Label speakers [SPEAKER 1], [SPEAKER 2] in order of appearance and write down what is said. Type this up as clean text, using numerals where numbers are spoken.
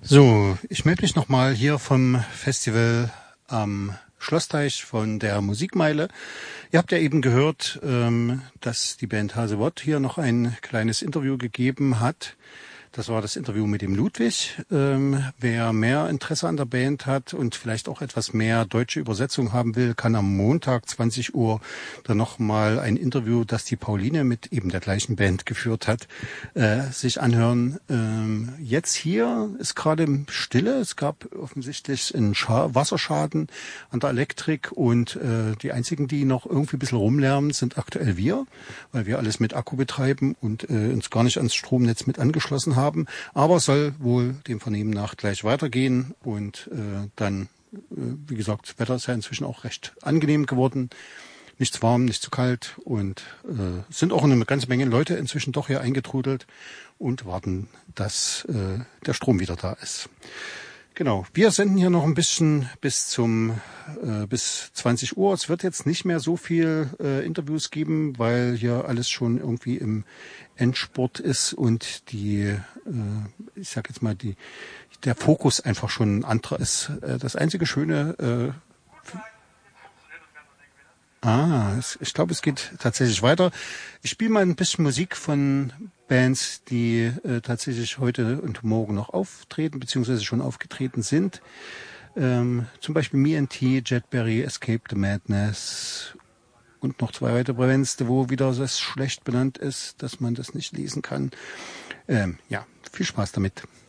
[SPEAKER 1] So, ich melde mich nochmal hier vom Festival am Schlossteich von der Musikmeile. Ihr habt ja eben gehört, dass die Band Hasewott hier noch ein kleines Interview gegeben hat. Das war das Interview mit dem Ludwig. Wer mehr Interesse an der Band hat und vielleicht auch etwas mehr deutsche Übersetzung haben will, kann am Montag 20 Uhr dann nochmal ein Interview, das die Pauline mit eben der gleichen Band geführt hat, sich anhören. Jetzt hier ist gerade Stille. Es gab offensichtlich einen Wasserschaden an der Elektrik und die einzigen, die noch irgendwie ein bisschen rumlärmen, sind aktuell wir, weil wir alles mit Akku betreiben und uns gar nicht ans Stromnetz mit angeschlossen haben. Aber es soll wohl dem Vernehmen nach gleich weitergehen und dann, wie gesagt, das Wetter ist ja inzwischen auch recht angenehm geworden. Nicht zu warm, nicht zu kalt und es sind auch eine ganze Menge Leute inzwischen doch hier eingetrudelt und warten, dass der Strom wieder da ist. Genau, wir senden hier noch ein bisschen bis 20 Uhr. Es wird jetzt nicht mehr so viel Interviews geben, weil hier alles schon irgendwie im Endspurt ist und ich sag jetzt mal, der Fokus einfach schon ein anderer ist. Das einzige Schöne, ich glaube, es geht tatsächlich weiter. Ich spiele mal ein bisschen Musik von Bands, die tatsächlich heute und morgen noch auftreten, beziehungsweise schon aufgetreten sind. Zum Beispiel Me and T, Jetberry, Escape the Madness und noch 2 weitere Bands, wo wieder das schlecht benannt ist, dass man das nicht lesen kann. Ja, viel Spaß damit.